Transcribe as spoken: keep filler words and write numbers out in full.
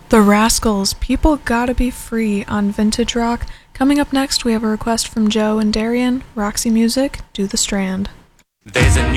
The Rascals, People Gotta Be Free on Vintage Rock. Coming up next, we have a request from Joe and Darian. Roxy Music, Do the Strand. There's a